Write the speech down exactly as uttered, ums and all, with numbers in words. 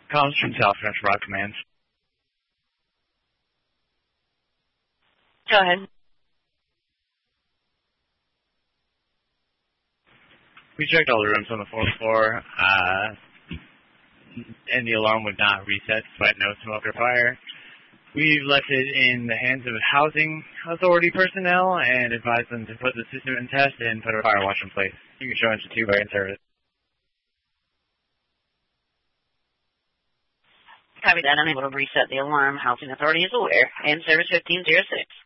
Collins from South Central Rock Command. Go ahead. We checked all the rooms on the fourth floor, uh, and the alarm would not reset despite no smoke or fire. We've left it in the hands of housing authority personnel and advised them to put the system in test and put a fire watch in place. You can show into two by in service. Copy that. Unable to reset the alarm. Housing authority is aware. And service fifteen oh six.